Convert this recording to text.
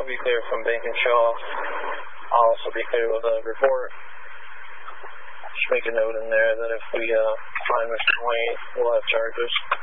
I'll be clear from Bank and Shaw. I'll also be clear with a report. Just make a note in there that if we find Mr. Wayne, we'll have charges.